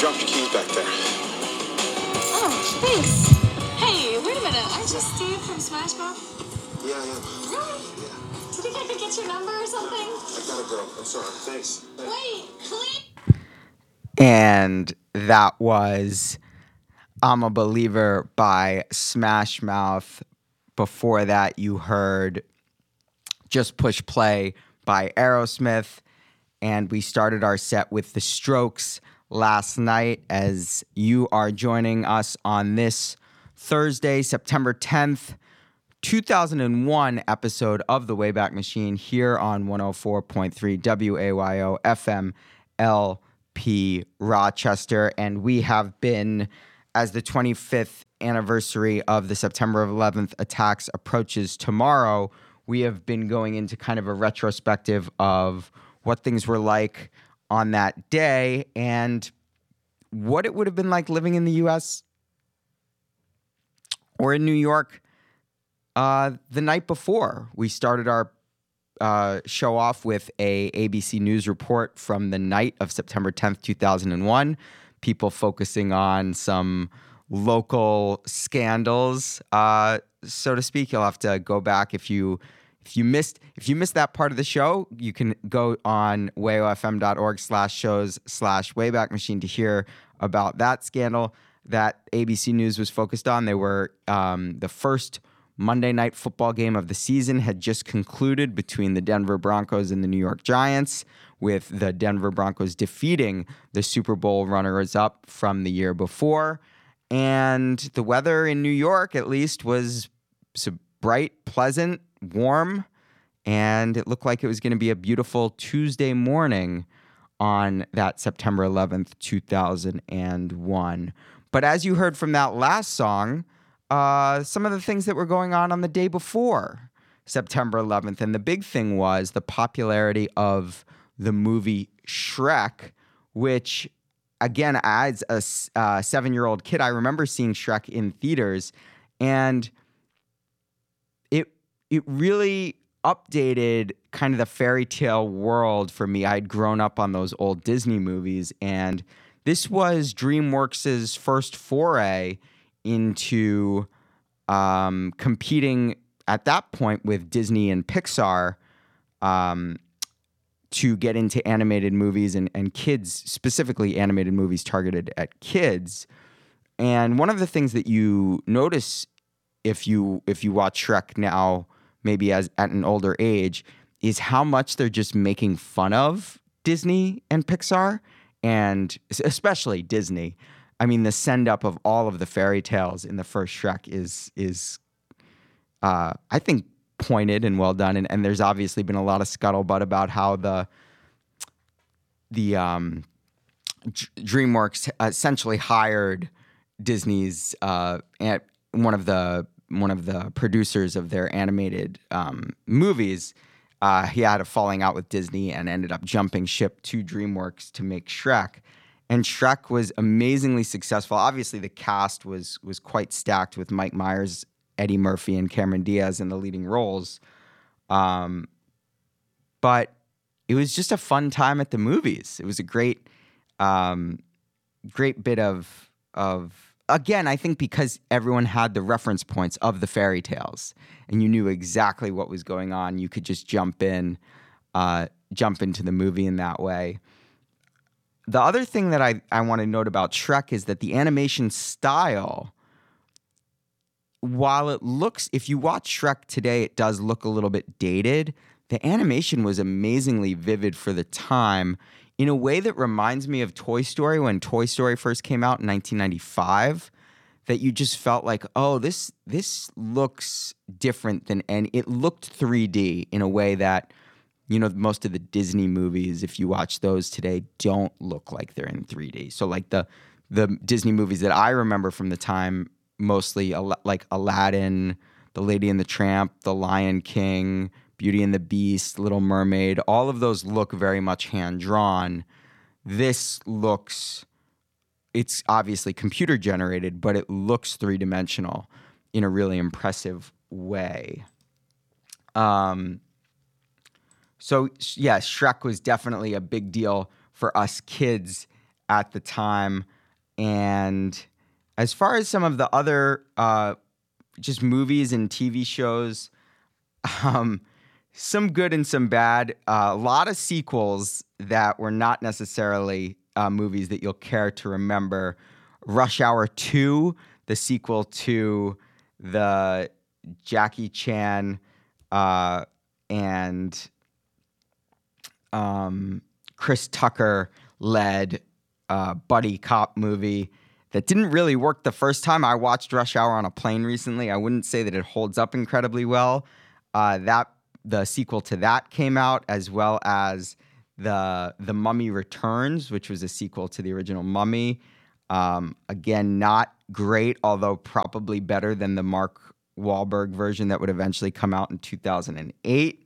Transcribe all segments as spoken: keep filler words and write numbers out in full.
dropped your keys back there. Oh, thanks. Hey, wait a minute. Aren't you Steve from Smash Mouth? Yeah, I am. Really? Yeah. Do you think I could get your number or something? I gotta go. I'm sorry. Thanks. Thanks. Wait, please. And that was I'm a Believer by Smash Mouth. Before that, you heard Just Push Play by Aerosmith. And we started our set with The Strokes last night. As you are joining us on this Thursday, September tenth, two thousand one episode of The Wayback Machine here on one oh four point three W A Y O F M L P Rochester. And we have been, as the twenty-fifth anniversary of the September eleventh attacks approaches tomorrow, we have been going into kind of a retrospective of what things were like on that day and what it would have been like living in the U S or in New York uh, the night before. We started our uh, show off with a A B C News report from the night of September tenth, two thousand one. People focusing on some local scandals, uh, so to speak. You'll have to go back if you if you missed if you missed that part of the show. You can go on wayofm.org slash shows slash Wayback Machine to hear about that scandal that A B C News was focused on. They were um, the first Monday night football game of the season had just concluded between the Denver Broncos and the New York Giants, with the Denver Broncos defeating the Super Bowl runners-up from the year before. And the weather in New York, at least, was bright, pleasant, warm, and it looked like it was going to be a beautiful Tuesday morning on that September eleventh, two thousand one. But as you heard from that last song, uh, some of the things that were going on on the day before September eleventh, and the big thing was the popularity of the movie Shrek, which, again, as a uh, seven-year-old kid, I remember seeing Shrek in theaters, and it it really updated kind of the fairy tale world for me. I had grown up on those old Disney movies, and this was DreamWorks' first foray into um, competing at that point with Disney and Pixar um, to get into animated movies and, and kids, specifically animated movies targeted at kids. And one of the things that you notice if you if you watch Shrek now, maybe as at an older age, is how much they're just making fun of Disney and Pixar, and especially Disney. I mean, the send-up of all of the fairy tales in the first Shrek is, is uh, I think, pointed and well done. And, and there's obviously been a lot of scuttlebutt about how the the um, D- DreamWorks essentially hired Disney's uh, at one of the one of the producers of their animated um, movies. Uh, he had a falling out with Disney and ended up jumping ship to DreamWorks to make Shrek. And Shrek was amazingly successful. Obviously, the cast was was quite stacked with Mike Myers, Eddie Murphy, and Cameron Diaz in the leading roles. Um, but it was just a fun time at the movies. It was a great, um, great bit of of. Again, I think because everyone had the reference points of the fairy tales and you knew exactly what was going on, you could just jump in, uh, jump into the movie in that way. The other thing that I, I want to note about Shrek is that the animation style, while it looks, if you watch Shrek today, it does look a little bit dated. The animation was amazingly vivid for the time, in a way that reminds me of Toy Story when Toy Story first came out in nineteen ninety-five, that you just felt like, oh, this this looks different than any. It looked three D in a way that, you know, most of the Disney movies, if you watch those today, don't look like they're in three D. So like the the Disney movies that I remember from the time, mostly like Aladdin, The Lady and the Tramp, The Lion King, Beauty and the Beast, Little Mermaid, all of those look very much hand-drawn. This looks, it's obviously computer generated, but it looks three-dimensional in a really impressive way. Um, so, yeah, Shrek was definitely a big deal for us kids at the time. And as far as some of the other uh, just movies and T V shows, um, some good and some bad. Uh, a lot of sequels that were not necessarily uh, movies that you'll care to remember. Rush Hour two, the sequel to the Jackie Chan uh, and um, Chris Tucker led uh, buddy cop movie that didn't really work the first time. I watched Rush Hour on a plane recently. I wouldn't say that it holds up incredibly well. Uh, that the sequel to that came out, as well as the The Mummy Returns, which was a sequel to the original Mummy. Um, again, not great, although probably better than the Mark Wahlberg version that would eventually come out in two thousand eight.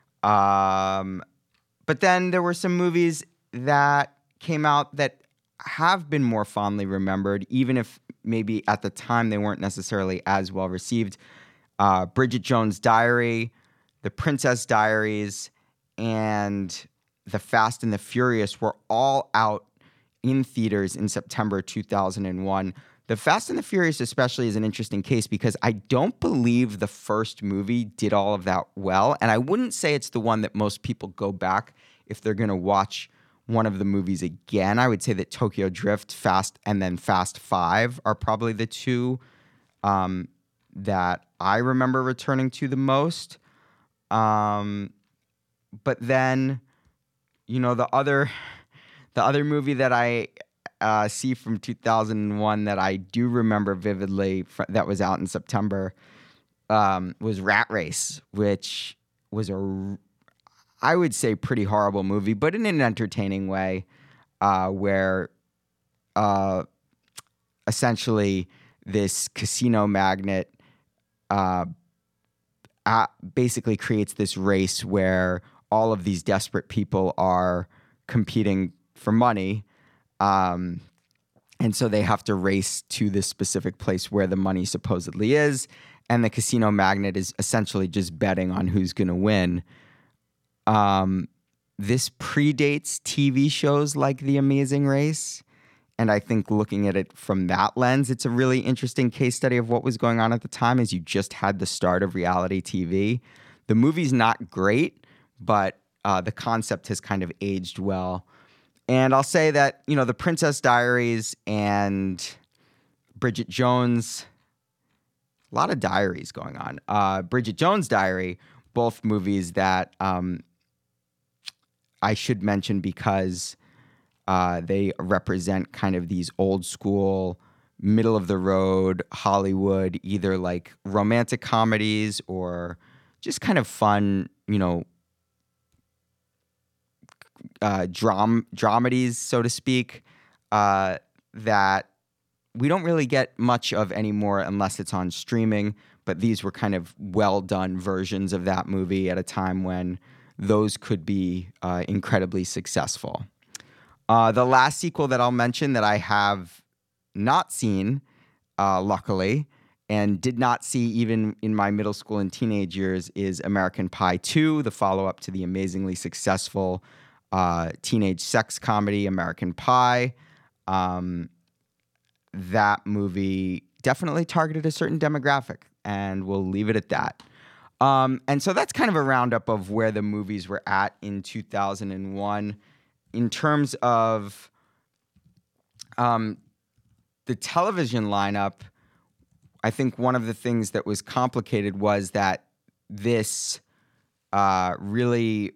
Um, but then there were some movies that came out that have been more fondly remembered, even if maybe at the time they weren't necessarily as well received. Uh, Bridget Jones' Diary, The Princess Diaries, and The Fast and the Furious were all out in theaters in September two thousand one. The Fast and the Furious especially is an interesting case because I don't believe the first movie did all of that well, and I wouldn't say it's the one that most people go back if they're going to watch one of the movies again. I would say that Tokyo Drift, Fast, and then Fast Five are probably the two um, that I remember returning to the most. Um, but then, you know, the other the other movie that I uh, see from two thousand one that I do remember vividly fr- that was out in September um, was Rat Race, which was a, I would say, pretty horrible movie, but in an entertaining way, uh, where uh, essentially this casino magnate uh, uh, basically creates this race where all of these desperate people are competing for money. Um, and so they have to race to this specific place where the money supposedly is. And the casino magnate is essentially just betting on who's going to win. Um, this predates T V shows like The Amazing Race. And I think looking at it from that lens, it's a really interesting case study of what was going on at the time, as you just had the start of reality T V. The movie's not great, but uh, the concept has kind of aged well. And I'll say that, you know, The Princess Diaries and Bridget Jones, a lot of diaries going on. Uh, Bridget Jones' Diary, both movies that um, I should mention because uh, they represent kind of these old school, middle of the road Hollywood, either like romantic comedies or just kind of fun, you know, uh, dram dramedies, so to speak, uh, that we don't really get much of anymore unless it's on streaming. But these were kind of well-done versions of that movie at a time when those could be uh, incredibly successful. Uh, the last sequel that I'll mention that I have not seen, uh, luckily, and did not see even in my middle school and teenage years is American Pie two, the follow-up to the amazingly successful uh, teenage sex comedy American Pie. Um, that movie definitely targeted a certain demographic, and we'll leave it at that. Um, and so that's kind of a roundup of where the movies were at in two thousand one. In terms of um, the television lineup, I think one of the things that was complicated was that this uh, really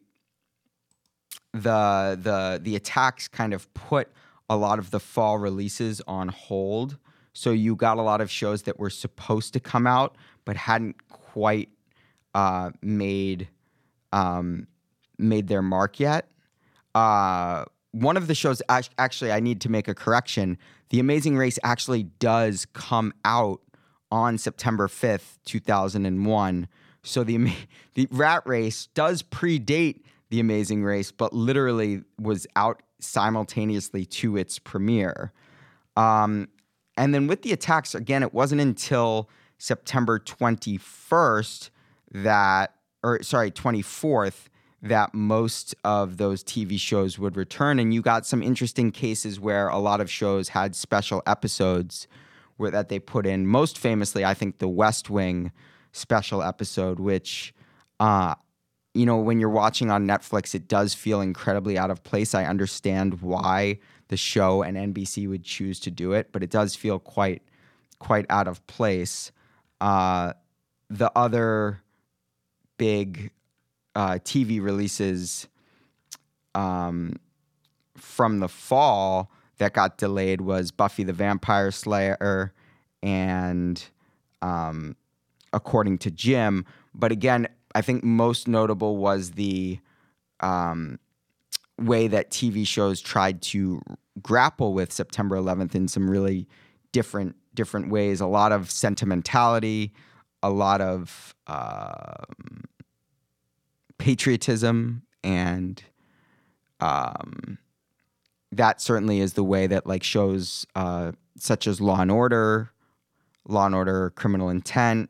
the the the attacks kind of put a lot of the fall releases on hold. So you got a lot of shows that were supposed to come out but hadn't quite uh, made um, made their mark yet. Uh, one of the shows, actually, I need to make a correction. The Amazing Race actually does come out on September fifth, two thousand one. So the the Rat Race does predate The Amazing Race, but literally was out simultaneously to its premiere. Um, and then with the attacks, again, it wasn't until September twenty-first that, or sorry, twenty-fourth, that most of those T V shows would return. And you got some interesting cases where a lot of shows had special episodes where that they put in. Most famously, I think the West Wing special episode, which, uh, you know, when you're watching on Netflix, it does feel incredibly out of place. I understand why the show and N B C would choose to do it, but it does feel quite, quite out of place. Uh, the other big uh, T V releases um, from the fall that got delayed was Buffy the Vampire Slayer and um, According to Jim. But again, I think most notable was the um, way that T V shows tried to grapple with September eleventh in some really different different ways. A lot of sentimentality, a lot of um, patriotism, and um, that certainly is the way that like shows uh, such as Law and Order, Law and Order Criminal Intent,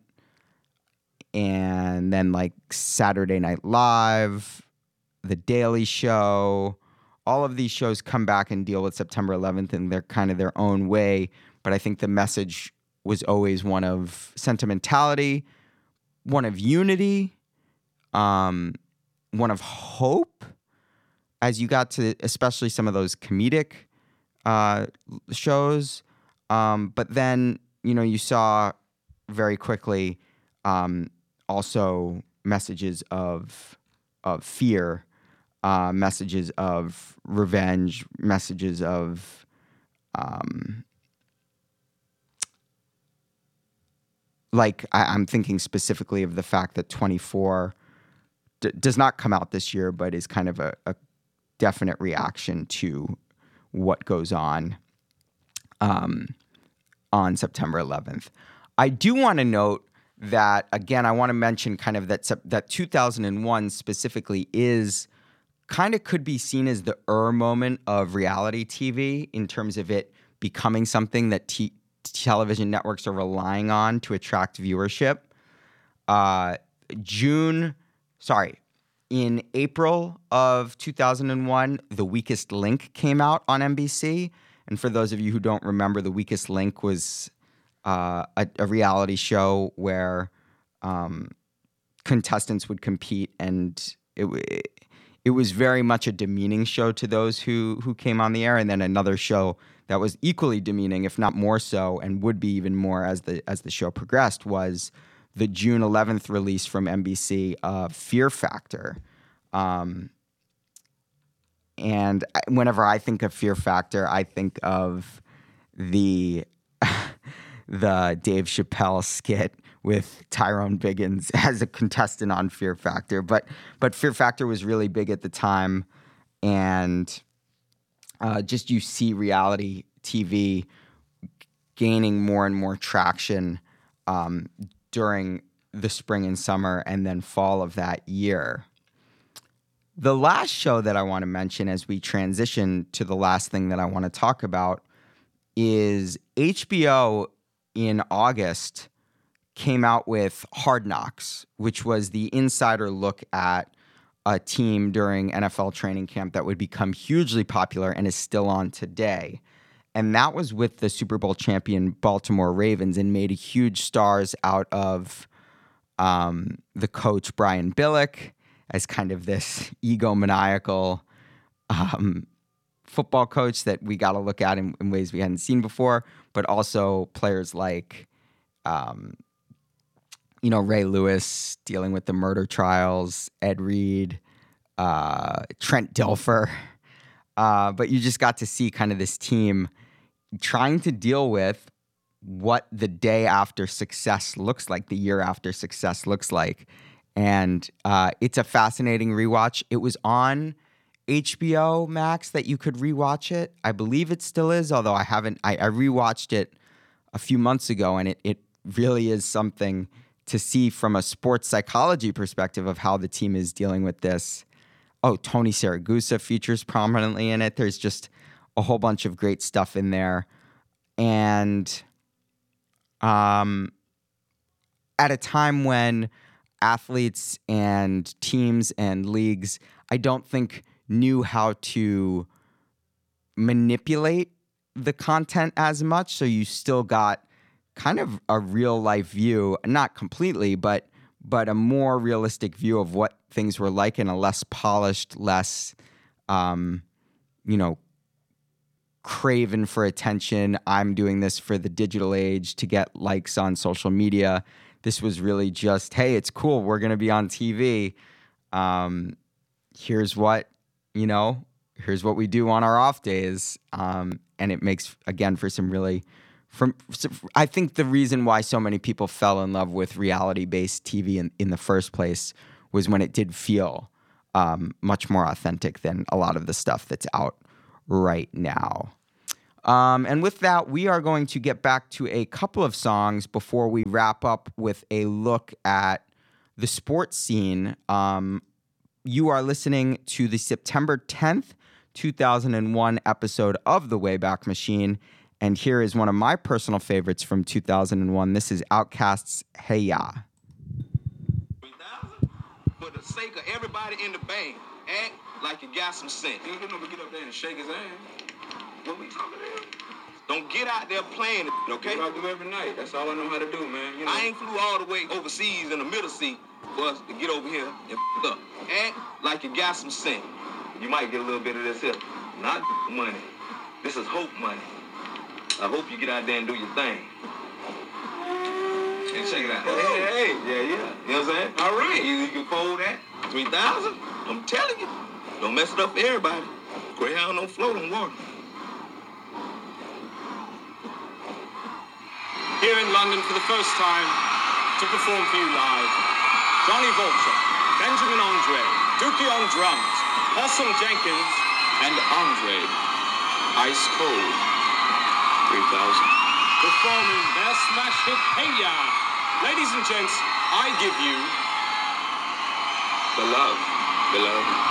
and then like Saturday Night Live, The Daily Show, all of these shows come back and deal with September eleventh in their kind of their own way. But I think the message was always one of sentimentality, one of unity, um, one of hope, as you got to especially some of those comedic uh, shows. Um, but then, you know, you saw very quickly um, also messages of of fear, uh, messages of revenge, messages of um, like I, I'm thinking specifically of the fact that twenty-four d- does not come out this year, but is kind of a, a definite reaction to what goes on um, on September eleventh. I do want to note that, again, I want to mention kind of that sep- that two thousand one specifically is kind of could be seen as the er moment of reality T V in terms of it becoming something that t- television networks are relying on to attract viewership. Uh, June, sorry, in April of two thousand one, The Weakest Link came out on N B C. And for those of you who don't remember, The Weakest Link was uh, a, a reality show where um, contestants would compete, and it, it it was very much a demeaning show to those who who came on the air. And then another show that was equally demeaning, if not more so, and would be even more as the as the show progressed, was the June eleventh release from N B C of Fear Factor. Um, and whenever I think of Fear Factor, I think of the the Dave Chappelle skit with Tyrone Biggins as a contestant on Fear Factor. But but Fear Factor was really big at the time, and uh, just you see reality T V gaining more and more traction um, during the spring and summer and then fall of that year. The last show that I want to mention as we transition to the last thing that I want to talk about is H B O in August came out with Hard Knocks, which was the insider look at a team during N F L training camp that would become hugely popular and is still on today. And that was with the Super Bowl champion Baltimore Ravens, and made huge stars out of um, the coach Brian Billick as kind of this egomaniacal um, football coach that we got to look at in, in ways we hadn't seen before, but also players like, um, you know, Ray Lewis dealing with the murder trials, Ed Reed, uh, Trent Dilfer. Uh, but you just got to see kind of this team trying to deal with what the day after success looks like, the year after success looks like. And uh, it's a fascinating rewatch. It was on H B O Max that you could rewatch it. I believe it still is, although I haven't. I, I rewatched it a few months ago, and it it really is something to see from a sports psychology perspective of how the team is dealing with this. Oh, Tony Siragusa features prominently in it. There's just a whole bunch of great stuff in there. And um, at a time when athletes and teams and leagues, I don't think, knew how to manipulate the content as much. So you still got kind of a real life view, not completely, but but a more realistic view of what things were like in a less polished, less, um, you know, craven for attention. I'm doing this for the digital age to get likes on social media. This was really just, hey, it's cool. We're going to be on T V. Um, here's what, you know, here's what we do on our off days. Um, and it makes, again, for some really, from I think the reason why so many people fell in love with reality-based T V in, in the first place was when it did feel um, much more authentic than a lot of the stuff that's out right now. Um, and with that, we are going to get back to a couple of songs before we wrap up with a look at the sports scene. Um, you are listening to the September tenth, two thousand one episode of The Wayback Machine. And here is one of my personal favorites from two thousand one. This is Outkast's Hey Ya. For the sake of everybody in the band, act like you got some sense. You don't get up there and shake his hand. What we talking about? Don't get out there playing, okay? I do every night. That's all I know how to do, man. You know? I ain't flew all the way overseas in the middle seat for us to get over here and f*** up. Act like you got some sense. You might get a little bit of this here. Not money. This is hope money. I hope you get out there and do your thing. And check it out. Hey, hey, hey. Yeah, yeah. You know what I'm saying? All right. You, you can fold that. three thousand. I'm telling you. Don't mess it up for everybody. Greyhound don't float on water. Here in London for the first time to perform for you live, Johnny Vulture, Benjamin Andre, Dookie on drums, Possum Jenkins, and Andre Ice Cold. three thousand. Performing their smash hit, Hey Ya. Ladies and gents, I give you The love. The love.